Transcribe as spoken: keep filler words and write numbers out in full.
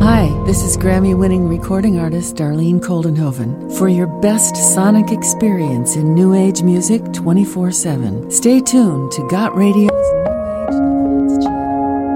Hi, this is Grammy-winning recording artist Darlene Koldenhoven for your best sonic experience in New Age music twenty-four seven. Stay tuned to Got Radio's